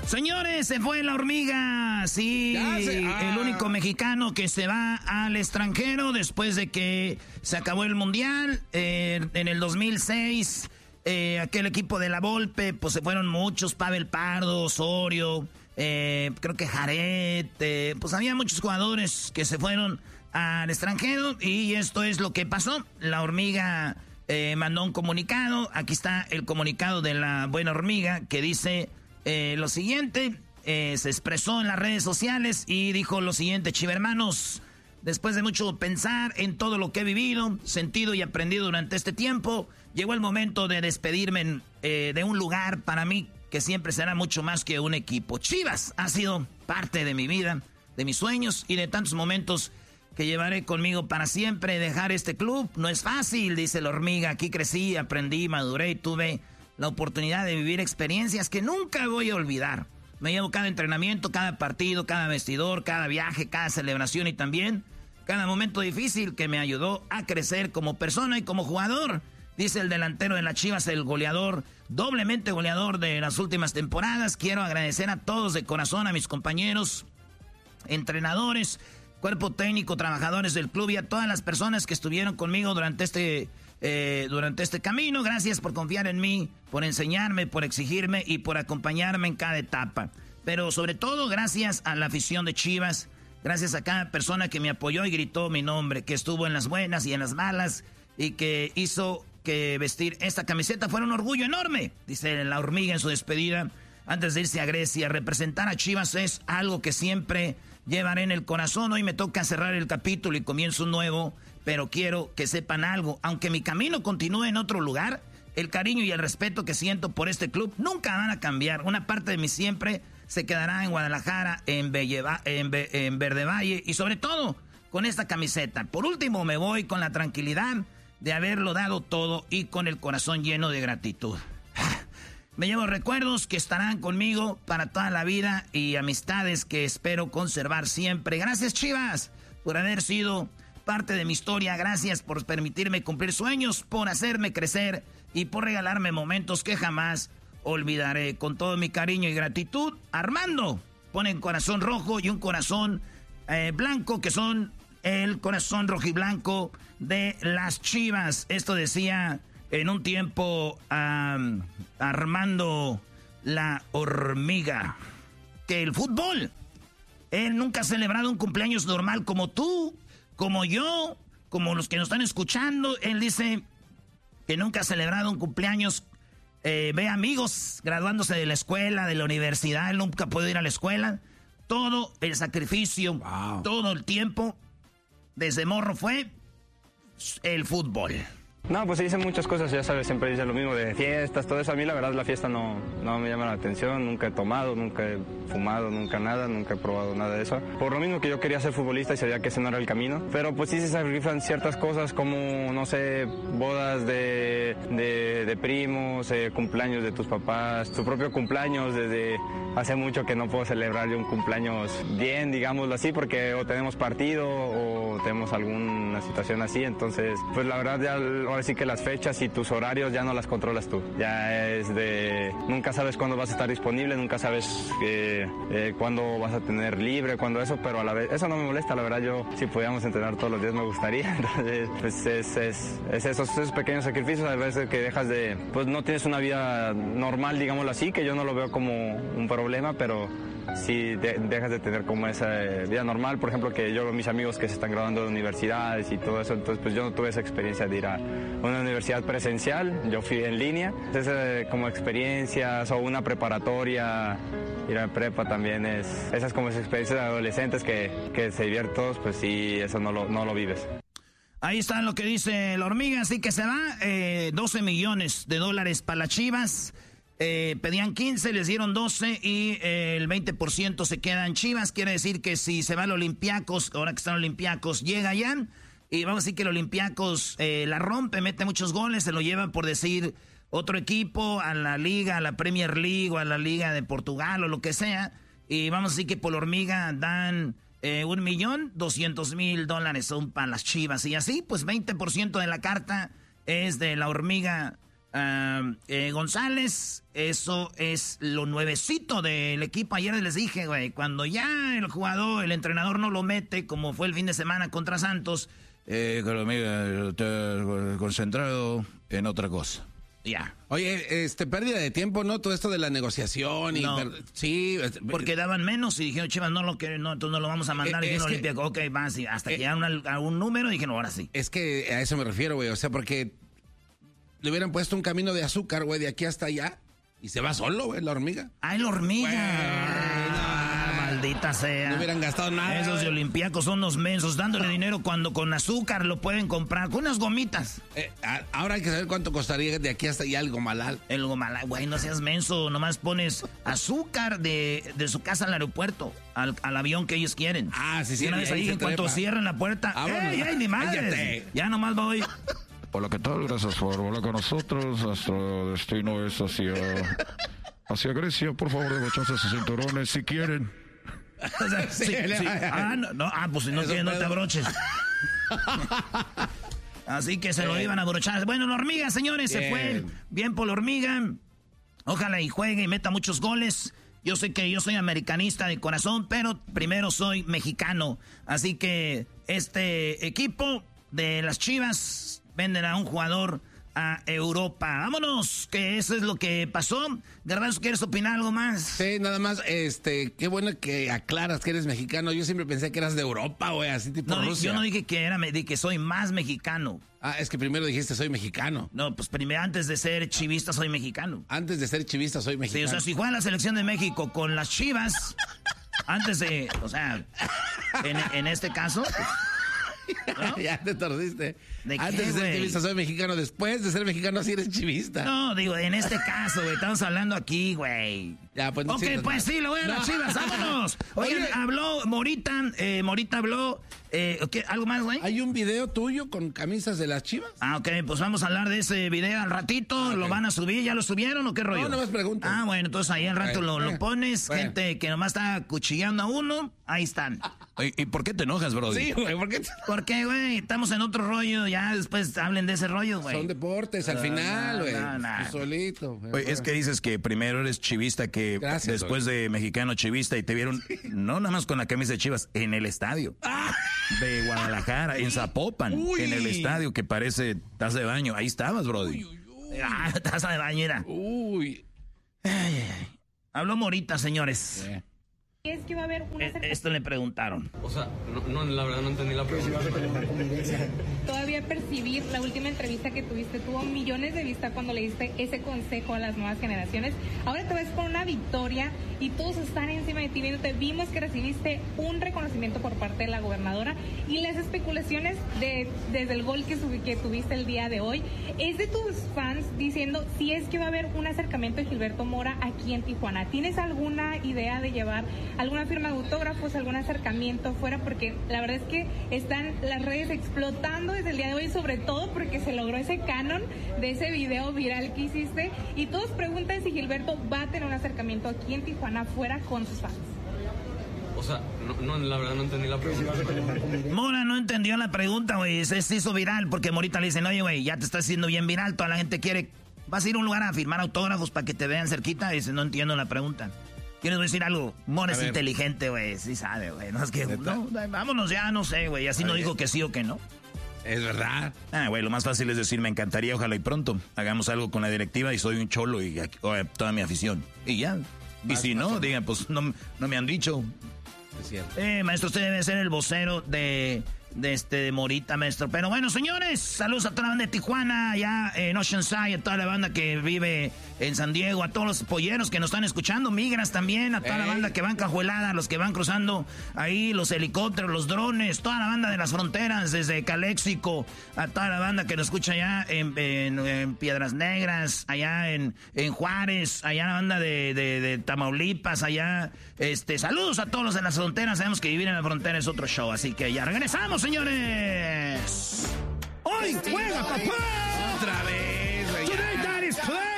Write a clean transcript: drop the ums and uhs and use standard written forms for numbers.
Señores, se fue la hormiga. Sí, el único mexicano que se va al extranjero después de que se acabó el Mundial. En el 2006, aquel equipo de la Volpe, pues se fueron muchos. Pavel Pardo, Osorio, creo que Jared. Pues había muchos jugadores que se fueron al extranjero. Y esto es lo que pasó. La hormiga mandó un comunicado. Aquí está el comunicado de la buena hormiga que dice... lo siguiente, se expresó en las redes sociales y dijo lo siguiente: chivermanos, después de mucho pensar en todo lo que he vivido, sentido y aprendido durante este tiempo, llegó el momento de despedirme de un lugar para mí que siempre será mucho más que un equipo. Chivas ha sido parte de mi vida, de mis sueños y de tantos momentos que llevaré conmigo para siempre. Dejar este club no es fácil, dice la hormiga. Aquí crecí, aprendí, maduré y tuve la oportunidad de vivir experiencias que nunca voy a olvidar. Me llevo cada entrenamiento, cada partido, cada vestidor, cada viaje, cada celebración y también cada momento difícil que me ayudó a crecer como persona y como jugador. Dice el delantero de las Chivas, el goleador, doblemente goleador de las últimas temporadas. Quiero agradecer a todos de corazón, a mis compañeros, entrenadores, cuerpo técnico, trabajadores del club y a todas las personas que estuvieron conmigo durante este camino. Gracias por confiar en mí, por enseñarme, por exigirme y por acompañarme en cada etapa. Pero sobre todo, gracias a la afición de Chivas, gracias a cada persona que me apoyó y gritó mi nombre, que estuvo en las buenas y en las malas y que hizo que vestir esta camiseta fuera un orgullo enorme. Dice la hormiga en su despedida antes de irse a Grecia. Representar a Chivas es algo que siempre llevaré en el corazón. Hoy me toca cerrar el capítulo y comienzo un nuevo, pero quiero que sepan algo. Aunque mi camino continúe en otro lugar, el cariño y el respeto que siento por este club nunca van a cambiar. Una parte de mí siempre se quedará en Guadalajara, en Verde Valle y sobre todo con esta camiseta. Por último, me voy con la tranquilidad de haberlo dado todo y con el corazón lleno de gratitud. Me llevo recuerdos que estarán conmigo para toda la vida y amistades que espero conservar siempre. Gracias, Chivas, por haber sido parte de mi historia. Gracias por permitirme cumplir sueños, por hacerme crecer y por regalarme momentos que jamás olvidaré. Con todo mi cariño y gratitud, Armando pone un corazón rojo y un corazón blanco, que son el corazón rojiblanco de las Chivas. Esto decía en un tiempo Armando la hormiga, que el fútbol, él nunca ha celebrado un cumpleaños normal como tú, como yo, como los que nos están escuchando. Él dice que nunca ha celebrado un cumpleaños. Ve amigos graduándose de la escuela, de la universidad. Él nunca puede ir a la escuela. Todo el sacrificio, todo el tiempo, desde morro fue el fútbol. No, pues se dicen muchas cosas, ya sabes, siempre dicen lo mismo de fiestas, todo eso. A mí la verdad la fiesta no me llama la atención, nunca he tomado, nunca he fumado, nunca nada, nunca he probado nada de eso. Por lo mismo que yo quería ser futbolista y sabía que ese no era el camino, pero pues sí se sacrifican ciertas cosas como, no sé, bodas de primos, cumpleaños de tus papás, tu propio cumpleaños. Desde hace mucho que no puedo celebrar yo un cumpleaños bien, digámoslo así, porque o tenemos partido o tenemos alguna situación así. Entonces, pues la verdad ya ahora sí que las fechas y tus horarios ya no las controlas tú. Ya es nunca sabes cuándo vas a estar disponible, nunca sabes cuándo vas a tener libre, cuándo eso, pero a la vez eso no me molesta. La verdad, yo si pudiéramos entrenar todos los días me gustaría. Entonces, pues es esos pequeños sacrificios a veces que dejas pues no tienes una vida normal, digámoslo así, que yo no lo veo como un problema, pero si dejas de tener como esa vida normal. Por ejemplo, que yo veo a mis amigos que se están graduando de universidades y todo eso, entonces pues yo no tuve esa experiencia de ir a una universidad presencial, yo fui en línea. Entonces como experiencias o una preparatoria, ir a prepa también esas como experiencias de adolescentes que se divierten todos, pues sí, eso no lo vives. Ahí está lo que dice la hormiga, así que se va, $12 millones para las Chivas. Pedían 15, les dieron 12 y el 20% se queda en Chivas. Quiere decir que si se va al Olympiacos, ahora que están Olympiacos, llega ya. Y vamos a decir que el Olympiacos la rompe, mete muchos goles, se lo lleva, por decir, otro equipo a la Liga, a la Premier League o a la Liga de Portugal o lo que sea. Y vamos a decir que por la hormiga dan $1,200,000 son para las Chivas. Y así, pues 20% de la carta es de la hormiga González, eso es lo nuevecito del equipo. Ayer les dije, güey, cuando ya el entrenador no lo mete, como fue el fin de semana contra Santos, amiga, concentrado en otra cosa. Ya. Oye, pérdida de tiempo, ¿no? Todo esto de la negociación y... No, sí. Porque daban menos y dijeron, Chivas, no, entonces no lo vamos a mandar. Y dijeron, Olimpia, ok, va, sí. Hasta que llegaron a un número y dijeron, ahora sí. Es que a eso me refiero, güey. O sea, porque le hubieran puesto un camino de azúcar, güey, de aquí hasta allá. Y se va solo, güey, la hormiga. ¡Ay, la hormiga! Maldita sea. No hubieran gastado nada. Esos de Olympiacos son unos mensos, dándole dinero cuando con azúcar lo pueden comprar, con unas gomitas. Ahora hay que saber cuánto costaría de aquí hasta allá el gomalal. El gomalal, güey, no seas menso, nomás pones azúcar de su casa al aeropuerto, al avión que ellos quieren. Ah, sí, sí. Y una vez ahí, en cuanto cierren la puerta, ¡ey, ni madres! Ya nomás voy. Hola, ¿qué tal? Gracias por volar con nosotros. Nuestro destino es hacia Grecia. Por favor, debrocharse sus cinturones si quieren. O sea, sí. Pues si no quieres, no te abroches. Así que se lo iban a abrochar. Bueno, la hormiga, señores, se fue. Bien por la hormiga. Ojalá y juegue y meta muchos goles. Yo sé que yo soy americanista de corazón, pero primero soy mexicano. Así que este equipo de las Chivas venden a un jugador a Europa. Vámonos, que eso es lo que pasó. Garbanzo, ¿quieres opinar algo más? Sí, nada más, qué bueno que aclaras que eres mexicano. Yo siempre pensé que eras de Europa, güey, así tipo Rusia. Yo no dije que dije que soy más mexicano. Ah, es que primero dijiste soy mexicano. No, pues primero, antes de ser chivista soy mexicano. Antes de ser chivista soy mexicano. Sí, o sea, si juega la selección de México con las Chivas, antes de, o sea, en este caso... ¿No? Ya te torciste. Antes de ser chivista soy mexicano, después de ser mexicano sí eres chivista. No, digo, en este caso, güey, estamos hablando aquí, güey. Ya, pues no. Ok, pues sí, lo voy a las Chivas, vámonos. Oigan, habló Morita, Morita habló, ¿algo más, güey? ¿Hay un video tuyo con camisas de las Chivas? Ah, ok, pues vamos a hablar de ese video al ratito, okay. ¿Lo van a subir? ¿Ya lo subieron o qué rollo? No, más pregunto. Ah, bueno, entonces ahí al rato lo pones, gente que nomás está cuchillando a uno, ahí están. ¿Y por qué te enojas, bro? Sí, güey, ¿por qué? Porque, güey, estamos en otro rollo, ya después hablen de ese rollo, güey. Son deportes al final, güey. Tú solito. Oye, es que dices que primero eres chivista que después de mexicano chivista y te vieron, no nada más con la camisa de Chivas, en el estadio de Guadalajara, en Zapopan, en el estadio que parece taza de baño. Ahí estabas, brody. Taza de bañera. Habló Morita, señores. Es que va a haber una esto le preguntaron. O sea, no, la verdad no entendí la pregunta. Todavía percibir la última entrevista que tuviste tuvo millones de vistas cuando le diste ese consejo a las nuevas generaciones. Ahora te ves con una victoria y todos están encima de ti viéndote. Vimos que recibiste un reconocimiento por parte de la gobernadora y las especulaciones desde el gol que tuviste el día de hoy es de tus fans diciendo si es que va a haber un acercamiento de Gilberto Mora aquí en Tijuana. ¿Tienes alguna idea de llevar alguna firma de autógrafos, algún acercamiento fuera? Porque la verdad es que están las redes explotando desde el día de hoy, sobre todo porque se logró ese canon de ese video viral que hiciste y todos preguntan si Gilberto va a tener un acercamiento aquí en Tijuana fuera con sus fans. O sea, no, la verdad no entendí la pregunta. Mora no entendió la pregunta, güey. Se hizo viral porque Morita le dicen, oye, güey, ya te estás haciendo bien viral, toda la gente quiere... ¿Vas a ir a un lugar a firmar autógrafos para que te vean cerquita? Y dice, no entiendo la pregunta. ¿Quieres decir algo? Mora es inteligente, güey. Sí sabe, güey. No es que... No, vámonos ya, no sé, güey. Así no dijo que sí o que no. Es verdad. Güey, lo más fácil es decir, me encantaría, ojalá y pronto hagamos algo con la directiva y soy un cholo y toda mi afición. Y ya. Y si no, digan, pues no me han dicho. Es cierto. Maestro, usted debe ser el vocero de Morita, maestro. Pero bueno, señores, saludos a toda la banda de Tijuana, allá en Oceanside, a toda la banda que vive en San Diego, a todos los polleros que nos están escuchando, migras también, a toda la banda que van cajuelada, los que van cruzando ahí, los helicópteros, los drones, toda la banda de las fronteras, desde Caléxico, a toda la banda que nos escucha allá en Piedras Negras, allá en Juárez, allá la banda de Tamaulipas, allá, saludos a todos los de las fronteras, sabemos que vivir en la frontera es otro show, así que ya regresamos, señores. ¡Hoy juega, papá!